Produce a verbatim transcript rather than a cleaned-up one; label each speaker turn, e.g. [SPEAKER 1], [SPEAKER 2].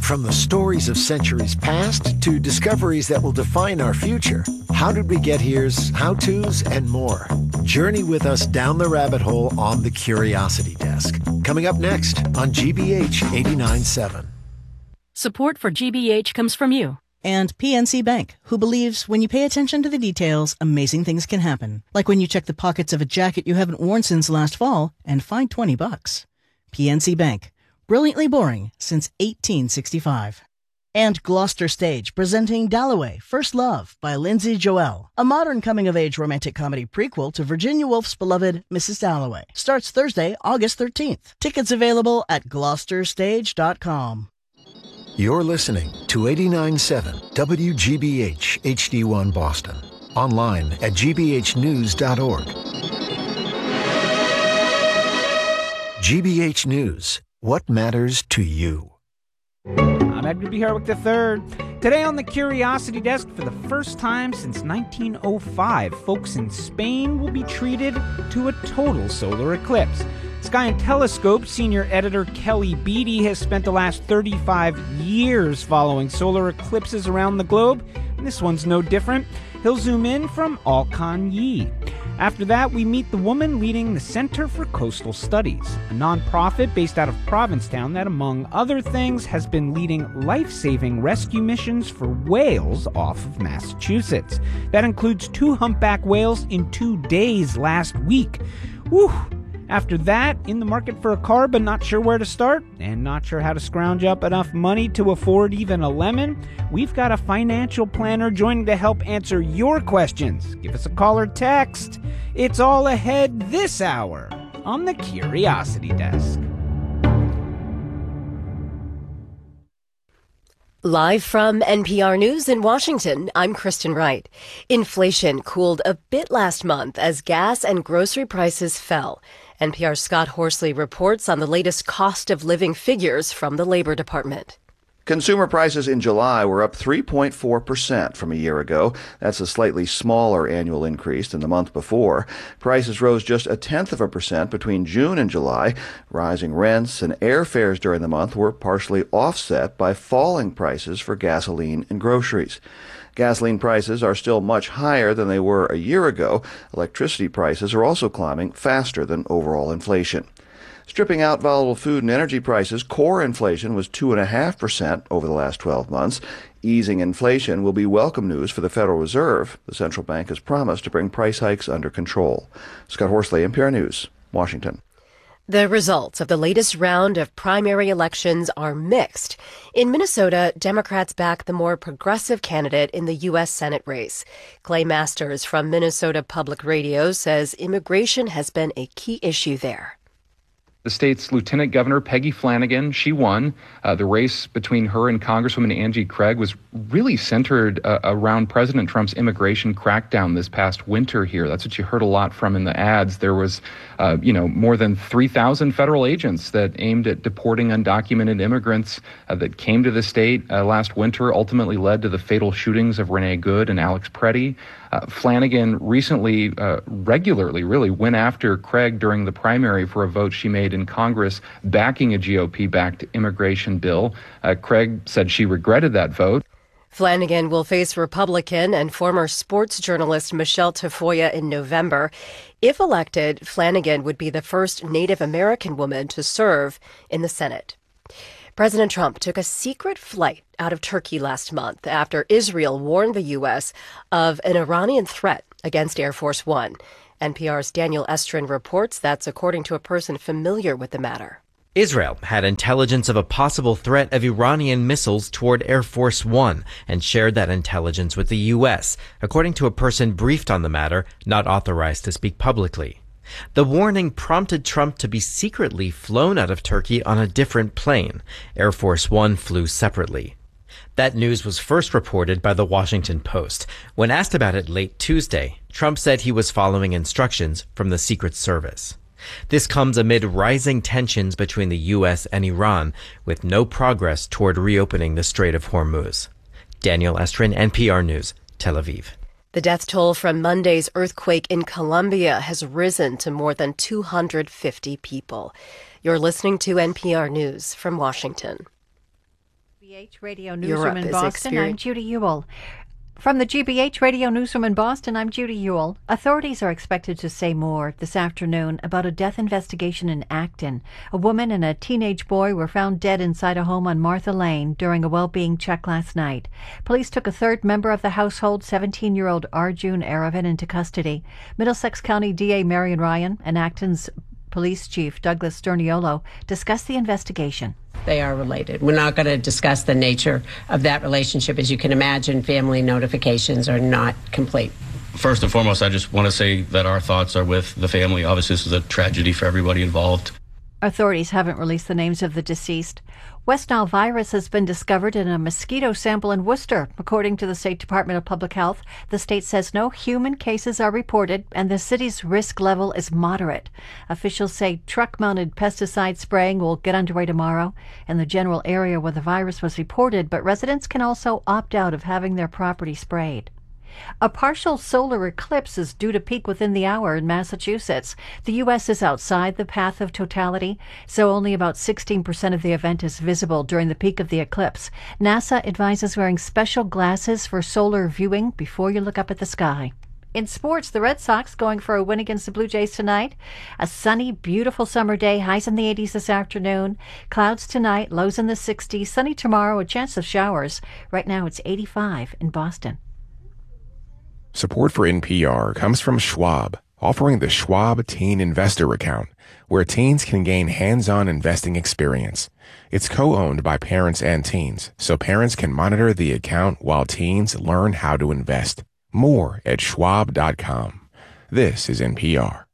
[SPEAKER 1] From the stories of centuries past to discoveries that will define our future, How Did We Get Here's how-tos and more. Journey with us down the rabbit hole on the Curiosity Desk. Coming up next on G B H eighty-nine point seven.
[SPEAKER 2] Support for G B H comes from you.
[SPEAKER 3] And P N C Bank, who believes when you pay attention to the details, amazing things can happen. Like when you check the pockets of a jacket you haven't worn since last fall and find twenty bucks. P N C Bank. Brilliantly boring since eighteen sixty-five. And Gloucester Stage, presenting Dalloway, First Love by Lindsay Joel, a modern coming-of-age romantic comedy prequel to Virginia Woolf's beloved Missus Dalloway. Starts Thursday, August thirteenth. Tickets available at gloucester stage dot com.
[SPEAKER 1] You're listening to eighty-nine point seven W G B H H D one Boston. Online at g b h news dot org. G B H News. What matters to you?
[SPEAKER 4] I'm Edgar B. Herwick the third. Today on the Curiosity Desk, for the first time since nineteen oh five, folks in Spain will be treated to a total solar eclipse. Sky and Telescope senior editor Kelly Beatty has spent the last thirty-five years following solar eclipses around the globe, and this one's no different. He'll zoom in from Alconyi. After that, we meet the woman leading the Center for Coastal Studies, a nonprofit based out of Provincetown that, among other things, has been leading life-saving rescue missions for whales off of Massachusetts. That includes two humpback whales in two days last week. Whew! After that, in the market for a car but not sure where to start, and not sure how to scrounge up enough money to afford even a lemon, we've got a financial planner joining to help answer your questions. Give us a call or text. It's all ahead this hour on the Curiosity Desk.
[SPEAKER 5] Live from N P R News in Washington, I'm Kristen Wright. Inflation cooled a bit last month as gas and grocery prices fell. N P R's Scott Horsley reports on the latest cost of living figures from the Labor Department.
[SPEAKER 6] Consumer prices in July were up three point four percent from a year ago. That's a slightly smaller annual increase than the month before. Prices rose just a tenth of a percent between June and July. Rising rents and airfares during the month were partially offset by falling prices for gasoline and groceries. Gasoline prices are still much higher than they were a year ago. Electricity prices are also climbing faster than overall inflation. Stripping out volatile food and energy prices, core inflation was two point five percent over the last twelve months. Easing inflation will be welcome news for the Federal Reserve. The central bank has promised to bring price hikes under control. Scott Horsley, N P R News, Washington.
[SPEAKER 5] The results of the latest round of primary elections are mixed. In Minnesota, Democrats back the more progressive candidate in the U S Senate race. Clay Masters from Minnesota Public Radio says immigration has been a key issue there.
[SPEAKER 7] The state's Lieutenant Governor, Peggy Flanagan, she won. Uh, the race between her and Congresswoman Angie Craig was really centered uh, around President Trump's immigration crackdown this past winter here. That's what you heard a lot from in the ads. There was, uh, you know, more than three thousand federal agents that aimed at deporting undocumented immigrants uh, that came to the state uh, last winter, ultimately led to the fatal shootings of Renee Good and Alex Preddy. Uh, Flanagan recently, uh, regularly, really went after Craig during the primary for a vote she made in Congress backing a G O P-backed immigration bill. Uh, Craig said she regretted that vote.
[SPEAKER 5] Flanagan will face Republican and former sports journalist Michelle Tafoya in November. If elected, Flanagan would be the first Native American woman to serve in the Senate. President Trump took a secret flight out of Turkey last month after Israel warned the U S of an Iranian threat against Air Force One. N P R's Daniel Estrin reports that's according to a person familiar with the matter.
[SPEAKER 8] Israel had intelligence of a possible threat of Iranian missiles toward Air Force One and shared that intelligence with the U S, according to a person briefed on the matter, not authorized to speak publicly. The warning prompted Trump to be secretly flown out of Turkey on a different plane. Air Force One flew separately. That news was first reported by the Washington Post. When asked about it late Tuesday, Trump said he was following instructions from the Secret Service. This comes amid rising tensions between the U S and Iran, with no progress toward reopening the Strait of Hormuz. Daniel Estrin, N P R News, Tel Aviv.
[SPEAKER 5] The death toll from Monday's earthquake in Colombia has risen to more than two hundred fifty people. You're listening to N P R News from Washington.
[SPEAKER 9] G B H Radio Newsroom in Boston, I'm Judy Ewell. From the G B H Radio Newsroom in Boston, I'm Judy Ewell. Authorities are expected to say more this afternoon about a death investigation in Acton. A woman and a teenage boy were found dead inside a home on Martha Lane during a well-being check last night. Police took a third member of the household, seventeen-year-old Arjun Aravind, into custody. Middlesex County D A Marion Ryan and Acton's Police Chief Douglas Sterniolo discussed the investigation.
[SPEAKER 10] They are related. We're not going to discuss the nature of that relationship. As you can imagine, family notifications are not complete.
[SPEAKER 11] First and foremost, I just want to say that our thoughts are with the family. Obviously, this is a tragedy for everybody involved.
[SPEAKER 9] Authorities haven't released the names of the deceased. West Nile virus has been discovered in a mosquito sample in Worcester. According to the State Department of Public Health, the state says no human cases are reported and the city's risk level is moderate. Officials say truck-mounted pesticide spraying will get underway tomorrow in the general area where the virus was reported, but residents can also opt out of having their property sprayed. A partial solar eclipse is due to peak within the hour in Massachusetts. The U S is outside the path of totality, so only about sixteen percent of the event is visible during the peak of the eclipse. NASA advises wearing special glasses for solar viewing before you look up at the sky. In sports, the Red Sox going for a win against the Blue Jays tonight. A sunny, beautiful summer day, highs in the eighties this afternoon. Clouds tonight, lows in the sixties. Sunny tomorrow, a chance of showers. Right now it's eighty-five in Boston.
[SPEAKER 12] Support for N P R comes from Schwab, offering the Schwab Teen Investor Account, where teens can gain hands-on investing experience. It's co-owned by parents and teens, so parents can monitor the account while teens learn how to invest. More at schwab dot com. This is N P R.